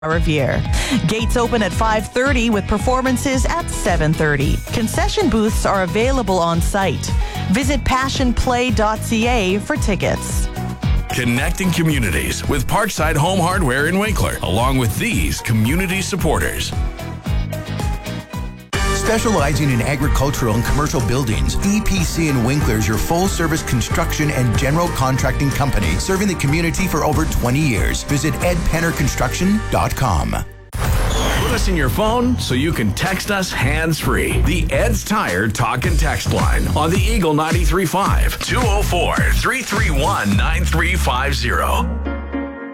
Riviere. Gates open at 5:30 with performances at 7:30. Concession booths are available on site. Visit passionplay.ca for tickets. Connecting communities with Parkside Home Hardware in Winkler, along with these community supporters. Specializing in agricultural and commercial buildings, EPC in Winkler is your full-service construction and general contracting company, serving the community for over 20 years. Visit edpennerconstruction.com. Put us in your phone so you can text us hands-free. The Ed's Tire Talk and Text line on the Eagle 93.5, 204-331-9350.